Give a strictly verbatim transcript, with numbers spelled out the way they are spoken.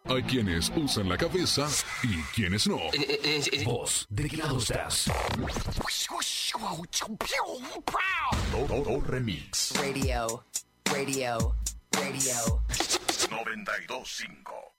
Hay quienes usan la cabeza y quienes no. ¿Vos de qué lado estás? Todo remix. Radio, radio, radio. noventa y dos punto cinco